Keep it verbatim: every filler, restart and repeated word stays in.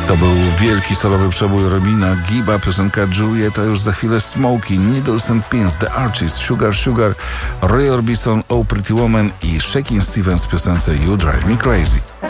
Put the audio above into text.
To był wielki solowy przebój Robina Giba, piosenka Julieta, już za chwilę Smokey, Needles and Pins, The Artist, Sugar Sugar, Roy Orbison, Oh Pretty Woman i Shakin' Stevens w piosence You Drive Me Crazy.